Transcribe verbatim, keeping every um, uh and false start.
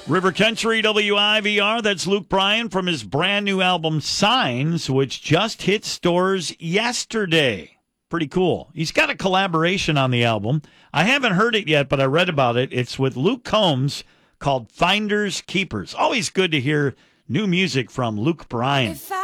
River Country W I V R, that's Luke Bryan from his brand new album Signs, which just hit stores yesterday. Pretty cool. He's got a collaboration on the album. I haven't heard it yet, but I read about it. It's with Luke Combs called Finders Keepers. Always good to hear new music from Luke Bryan.